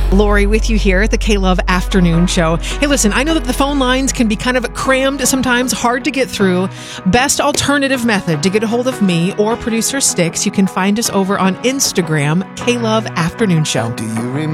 Lori with you here at the K-Love Afternoon Show. Hey, listen, I know that the phone lines can be kind of crammed sometimes, hard to get through. Best alternative method to get a hold of me or producer Styx, you can find us over on Instagram, K-Love Afternoon Show. Do you remember?